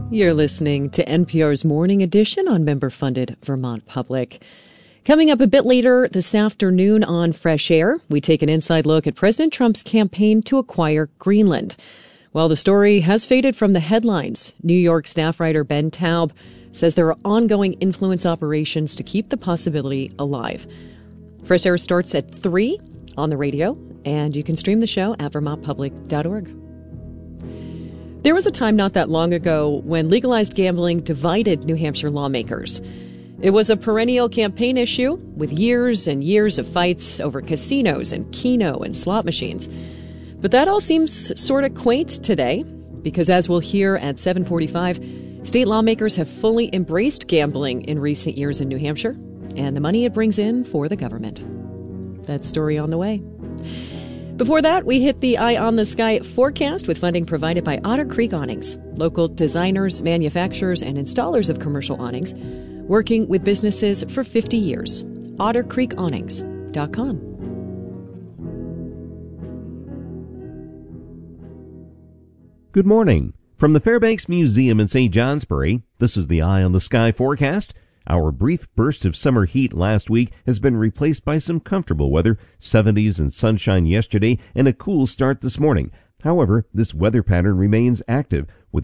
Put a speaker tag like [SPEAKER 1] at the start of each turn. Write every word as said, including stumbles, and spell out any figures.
[SPEAKER 1] You're listening to N P R's Morning Edition on member-funded Vermont Public. Coming up a bit later this afternoon on Fresh Air, we take an inside look at President Trump's campaign to acquire Greenland. While the story has faded from the headlines, New York staff writer Ben Taub says there are ongoing influence operations to keep the possibility alive. Fresh Air starts at three on the radio, and you can stream the show at vermont public dot org. There was a time not that long ago when legalized gambling divided New Hampshire lawmakers. It was a perennial campaign issue with years and years of fights over casinos and Keno and slot machines. But that all seems sort of quaint today because, as we'll hear at seven forty-five, state lawmakers have fully embraced gambling in recent years in New Hampshire and the money it brings in for the government. That story on the way. Before that, we hit the Eye on the Sky forecast with funding provided by Otter Creek Awnings, local designers, manufacturers, and installers of commercial awnings, working with businesses for fifty years. otter creek awnings dot com.
[SPEAKER 2] Good morning. From the Fairbanks Museum in Saint Johnsbury, this is the Eye on the Sky forecast. Our brief burst of summer heat last week has been replaced by some comfortable weather, seventies and sunshine yesterday, and a cool start this morning. However, this weather pattern remains active,